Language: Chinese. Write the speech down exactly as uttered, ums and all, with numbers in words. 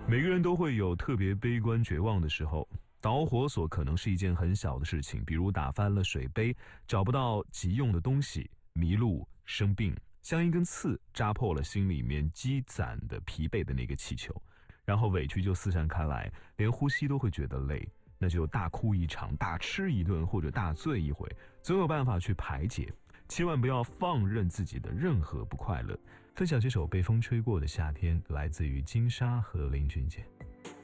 每个人都会有特别悲观绝望的时候，导火索可能是一件很小的事情，比如打翻了水杯，找不到急用的东西，迷路，生病，像一根刺扎破了心里面积攒的疲惫的那个气球，然后委屈就四散开来，连呼吸都会觉得累，那就大哭一场，大吃一顿，或者大醉一回，总有办法去排解。千万不要放任自己的任何不快乐。分享这首被风吹过的夏天，来自于金莎和林俊杰。